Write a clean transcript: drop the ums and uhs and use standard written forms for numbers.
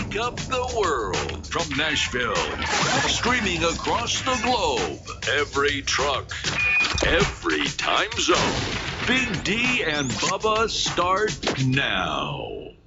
shake up the world from Nashville. Streaming across the globe. Every truck, every time zone. Big D and Bubba start now.